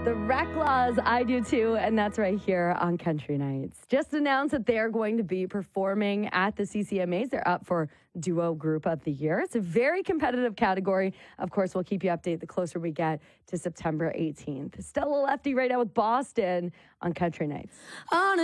The Reclaws, I do too, and that's right here on Country Nights. Just announced that they're going to be performing at the CCMAs. They're up for Duo Group of the Year. It's a very competitive category. Of course, we'll keep you updated the closer we get to September 18th. Stella Lefty right now with Boston on Country Nights.